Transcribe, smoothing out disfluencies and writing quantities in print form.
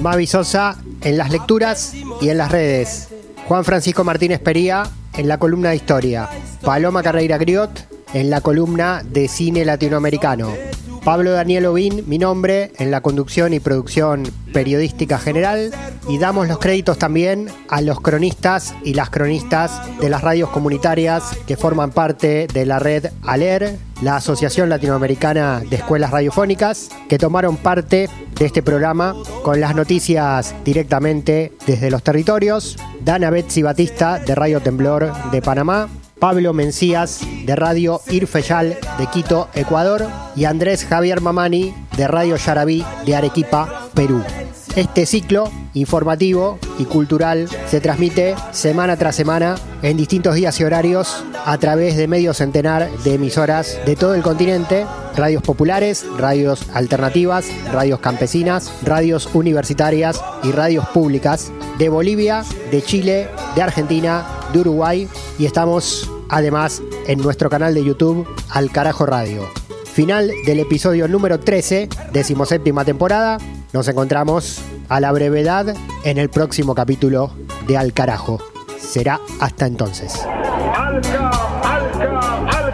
Mavi Sosa en las lecturas y en las redes. Juan Francisco Martínez Pería en la columna de historia. Paloma Carreira Griot en la columna de cine latinoamericano. Pablo Daniel Ovín, mi nombre, en la conducción y producción periodística general. Y damos los créditos también a los cronistas y las cronistas de las radios comunitarias que forman parte de la red ALER, la Asociación Latinoamericana de Escuelas Radiofónicas, que tomaron parte de este programa con las noticias directamente desde los territorios. Dana Betsy Batista, de Radio Temblor de Panamá. Pablo Mencías, de Radio Irfeyal de Quito, Ecuador, y Andrés Javier Mamani, de Radio Yarabí de Arequipa, Perú. Este ciclo informativo y cultural se transmite semana tras semana en distintos días y horarios a través de medio centenar de emisoras de todo el continente, radios populares, radios alternativas, radios campesinas, radios universitarias y radios públicas de Bolivia, de Chile, de Argentina, de Uruguay, y estamos además en nuestro canal de YouTube Al Carajo Radio. Final del episodio número 13, 17ª temporada. Nos encontramos a la brevedad en el próximo capítulo de Al Carajo. Será hasta entonces.